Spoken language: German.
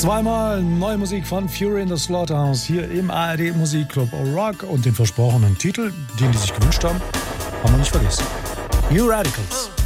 Zweimal neue Musik von Fury in the Slaughterhouse hier im ARD Musikclub Rock und den versprochenen Titel, den die sich gewünscht haben, haben wir nicht vergessen. New Radicals.